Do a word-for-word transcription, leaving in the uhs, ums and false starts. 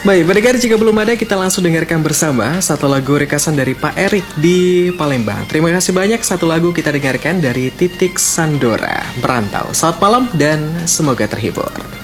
Baik, pendengar, jika belum ada kita langsung dengarkan bersama satu lagu rekasan dari Pak Erik di Palembang. Terima kasih banyak, satu lagu kita dengarkan dari Titik Sandora, Merantau. Selamat malam dan semoga terhibur.